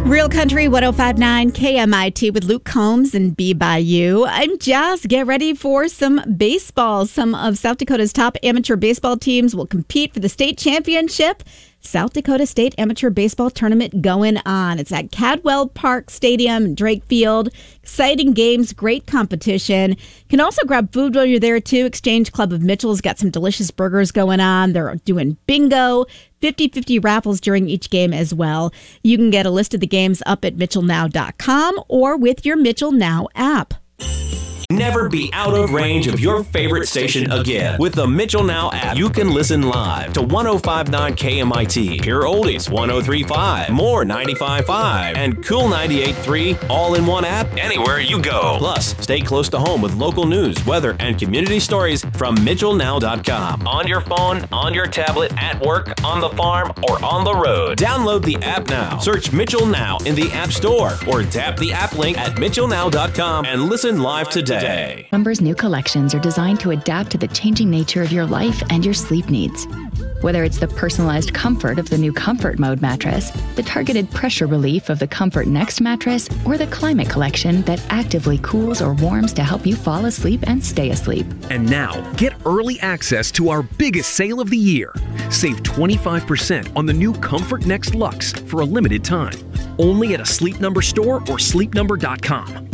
Real Country 1059 KMIT with Luke Combs and Be By You. I'm Jess. Get ready for some baseball. Some of South Dakota's top amateur baseball teams will compete for the state championship. South Dakota State Amateur Baseball Tournament going on. It's at Cadwell Park Stadium in Drake Field. Exciting games, great competition. Can also grab food while you're there too. Exchange Club of Mitchell's got some delicious burgers going on. They're doing bingo, 50-50 raffles during each game as well. You can get a list of the games up at mitchellnow.com or with your Mitchell Now app. Never be out of range of your favorite station again. With the Mitchell Now app, you can listen live to 1059 KMIT, Pure Oldies 1035, More 95.5, and Cool 98.3 all in one app anywhere you go. Plus, stay close to home with local news, weather, and community stories from MitchellNow.com. On your phone, on your tablet, at work, on the farm, or on the road. Download the app now. Search Mitchell Now in the App Store or tap the app link at MitchellNow.com and listen live today. Bombers' new collections are designed to adapt to the changing nature of your life and your sleep needs. Whether it's the personalized comfort of the new Comfort Mode mattress, the targeted pressure relief of the Comfort Next mattress, or the Climate Collection that actively cools or warms to help you fall asleep and stay asleep. And now, get early access to our biggest sale of the year. Save 25% on the new Comfort Next Luxe for a limited time. Only at a Sleep Number store or sleepnumber.com.